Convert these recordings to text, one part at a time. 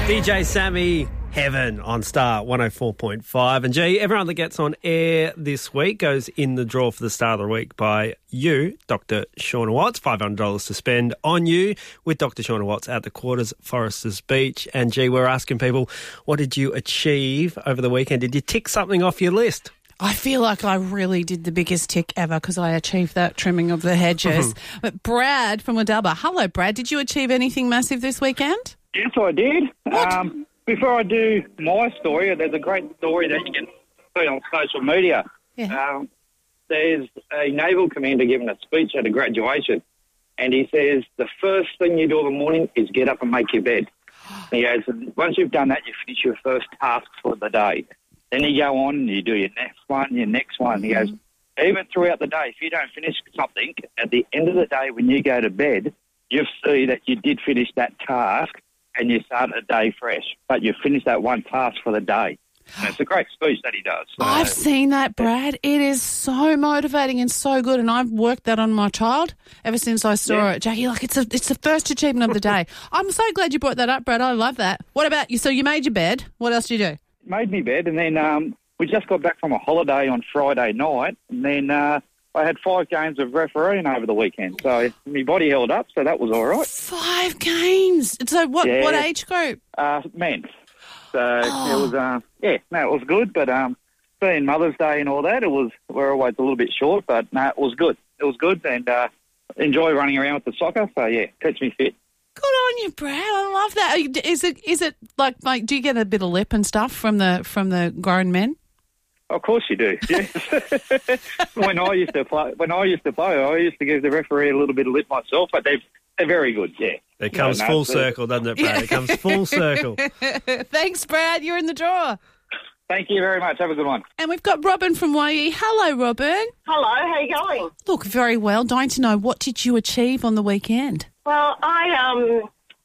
DJ Sammy, Heaven on Star 104.5. And G, everyone that gets on air this week goes in the draw for the Star of the Week by you, Dr. Shauna Watts. $500 to spend on you with Dr. Shauna Watts at the Quarters Foresters Beach. And G, we're asking people, what did you achieve over the weekend? Did you tick something off your list? I feel like I really did the biggest tick ever because I achieved that trimming of the hedges. But Brad from Wadubba. Hello, Brad. Did you achieve anything massive this weekend? Yes, I did. Before I do my story, there's a great story that you can see on social media. Yeah. There's a naval commander giving a speech at a graduation, and he says, the first thing you do in the morning is get up and make your bed. And he goes, once you've done that, you finish your first task for the day. Then you go on and you do your next one. He goes, even throughout the day, if you don't finish something, at the end of the day when you go to bed, you see that you did finish that task and you start a day fresh, but you finish that one task for the day. And it's a great speech that he does. So, I've seen that, Brad. It is so motivating and so good, and I've worked that on my child ever since I saw it. Jackie, like it's the first achievement of the day. I'm so glad you brought that up, Brad. I love that. What about you? So you made your bed. What else did you do? Made me bed, and then we just got back from a holiday on Friday night, and then I had 5 games of refereeing over the weekend, so my body held up, so that was all right. 5 games. So what age group? Men. So it was, it was good, but being Mother's Day and all that, we're always a little bit short, but it was good. It was good, and enjoy running around with the soccer, so keeps me fit. Good on you, Brad. I love that. Is it like do you get a bit of lip and stuff from the grown men? Of course you do. Yes. When I used to play, I used to give the referee a little bit of lip myself, but they're very good. Yeah. It comes full circle, doesn't it, Brad? It comes full circle. Thanks, Brad. You're in the draw. Thank you very much. Have a good one. And we've got Robin from YE. Hello, Robin. Hello. How you going? Look, very well. Dying to know, what did you achieve on the weekend? Well, I'm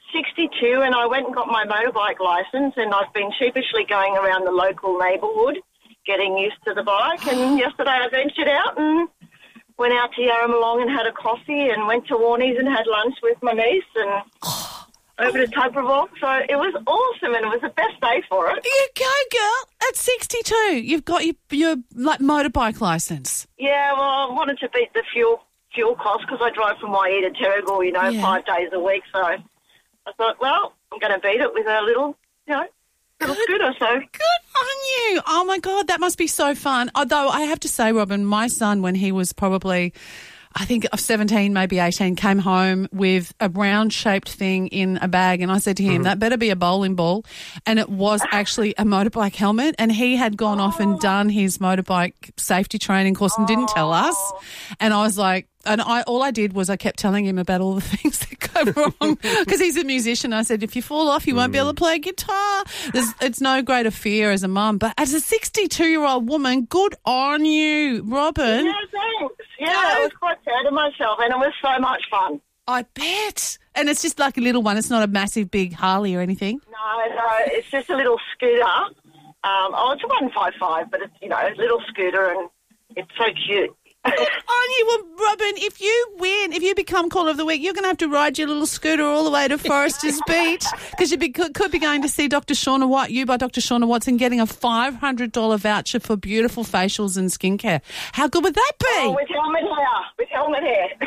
62 and I went and got my motorbike licence, and I've been sheepishly going around the local neighbourhood getting used to the bike. And yesterday I ventured out and went out to Yarramalong and had a coffee, and went to Warnie's and had lunch with my niece, and over to Tuggerah. So it was awesome, and it was the best day for it. You go, girl. At 62, you've got your like motorbike licence. Yeah, well, I wanted to beat the fuel cost because I drive from YE to Terrigal, 5 days a week. So I thought, well, I'm going to beat it with a little, little scooter. So good on you. Oh my God, that must be so fun. Although I have to say, Robin, my son, when he was probably, I think, of 17, maybe 18, came home with a round-shaped thing in a bag, and I said to him, that better be a bowling ball. And it was actually a motorbike helmet, and he had gone off and done his motorbike safety training course and didn't tell us. And I was like, all I did was I kept telling him about all the things that go wrong because he's a musician. I said, if you fall off, you won't be able to play guitar. It's no greater fear as a mum. But as a 62-year-old woman, good on you, Robin. Yeah, thanks. Yeah, I was quite proud of myself, and it was so much fun. I bet. And it's just like a little one. It's not a massive, big Harley or anything. No, it's just a little scooter. It's a 155, but it's, a little scooter, and it's so cute. On you. Well, Robin, if you become Caller of the Week, you're going to have to ride your little scooter all the way to Foresters Beach because you could be going to see Dr. Shauna Watt, you by Dr. Shauna Watts, and getting a $500 voucher for beautiful facials and skincare. How good would that be? Oh, with helmet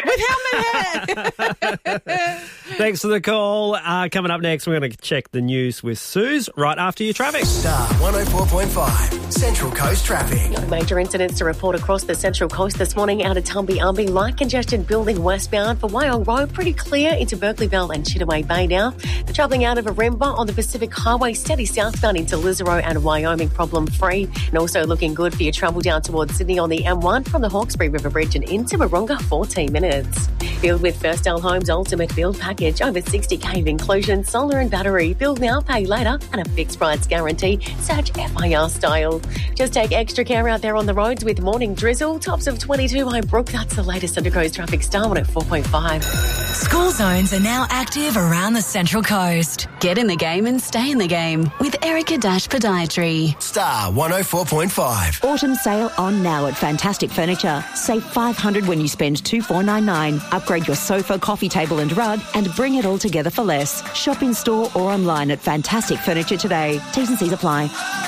hair. Thanks for the call. Coming up next, we're going to check the news with Suze right after your traffic. Star 104.5, Central Coast traffic. No major incidents to report across the Central Coast this morning out of Tumby-Umby. Light congestion building westbound for Wyong Road. Pretty clear into Berkeleyville and Chittaway Bay now. The travelling out of Arimba on the Pacific Highway, steady southbound into Lizaro and Wyoming, problem free. And also looking good for your travel down towards Sydney on the M1 from the Hawkesbury River Bridge and into Wahroonga, 14 minutes. Build with Firstdale Homes Ultimate Build Package. Over 60k of inclusion, solar and battery. Build now, pay later, and a fixed price guarantee. Search FIR style. Just take extra care out there on the roads with morning drizzle. Tops of 20 22 by Brooke. That's the latest Central Coast traffic. Star 1 at 4.5. School zones are now active around the Central Coast. Get in the game and stay in the game with Erica Dash Podiatry. Star 104.5. Autumn sale on now at Fantastic Furniture. Save $500 when you spend $2,499. Upgrade your sofa, coffee table and rug and bring it all together for less. Shop in store or online at Fantastic Furniture today. T's and C's apply.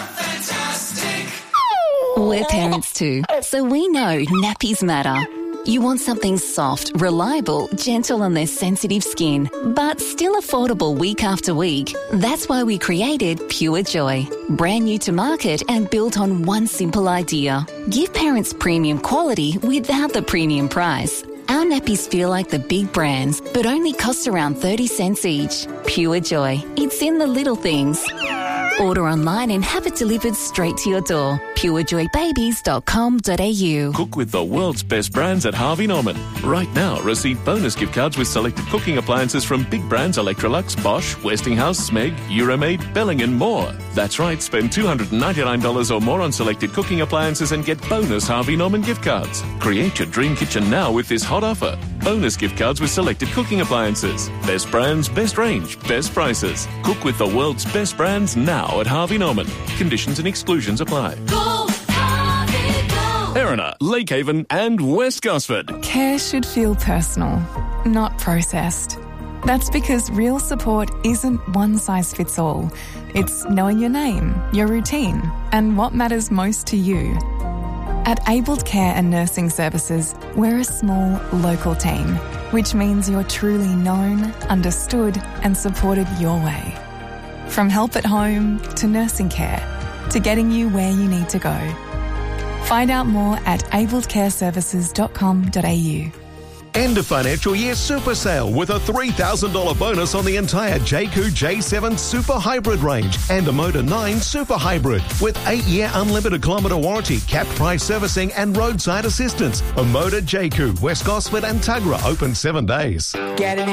We're parents too, so we know nappies matter. You want something soft, reliable, gentle on their sensitive skin, but still affordable week after week. That's why we created Pure Joy. Brand new to market and built on one simple idea. Give parents premium quality without the premium price. Our nappies feel like the big brands, but only cost around 30 cents each. Pure Joy. It's in the little things. Order online and have it delivered straight to your door. purejoybabies.com.au. Cook with the world's best brands at Harvey Norman. Right now, receive bonus gift cards with selected cooking appliances from big brands Electrolux, Bosch, Westinghouse, Smeg, Euromaid, Belling and more. That's right, spend $299 or more on selected cooking appliances and get bonus Harvey Norman gift cards. Create your dream kitchen now with this hot offer. Bonus gift cards with selected cooking appliances. Best brands, best range, best prices. Cook with the world's best brands now at Harvey Norman. Conditions and exclusions apply. Go, Harvey, go! Erina, Lake Haven and West Gosford. Care should feel personal, not processed. That's because real support isn't one size fits all. It's knowing your name, your routine, and what matters most to you. At Abled Care and Nursing Services, we're a small, local team, which means you're truly known, understood, and supported your way. From help at home to nursing care to getting you where you need to go. Find out more at abledcareservices.com.au. End of financial year super sale with a $3,000 bonus on the entire Jayco J7 Super Hybrid range and a Motor 9 Super Hybrid with 8-year unlimited kilometre warranty, capped price servicing and roadside assistance. A Motor Jayco, West Gosford and Tuggerah open 7 days. Get an